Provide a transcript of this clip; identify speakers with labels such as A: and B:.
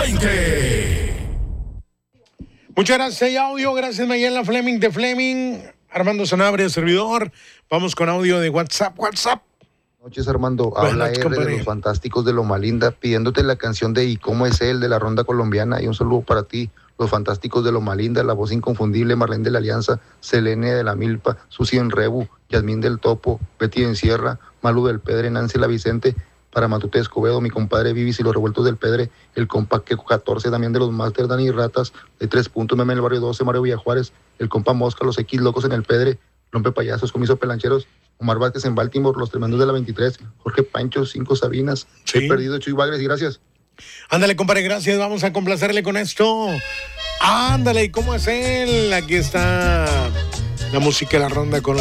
A: 20.
B: Muchas gracias, audio. Gracias, Mayela Fleming de Fleming. Armando Sanabria, servidor. Vamos con audio de WhatsApp.
C: Buenas noches, Armando. Habla R de los Fantásticos de Loma Linda, pidiéndote la canción de ¿Y cómo es él? De la Ronda Colombiana. Y un saludo para ti, los Fantásticos de Loma Linda, la voz inconfundible, Marlene de la Alianza, Selene de la Milpa, Susi en Rebu, Yasmín del Topo, Betty en Sierra, Malu del Pedre, Nancy la Vicente, para Matute Escobedo, mi compadre Vivis y los Revueltos del Pedre, el compa Queco 14, también de los Master Dani Ratas, de 3 puntos, Meme en el Barrio 12, Mario Villajuárez, el compa Mosca, los X Locos en el Pedre, Rompe Payasos, Comiso Pelancheros, Omar Vázquez en Baltimore, los Tremendos de la 23, Jorge Pancho, 5 Sabinas,
B: Sí.
C: He Perdido, Chuy Bagres, y gracias.
B: Ándale, compadre, gracias. Vamos a complacerle con esto. Ándale, ¿y cómo es él? Aquí está la música de la Ronda con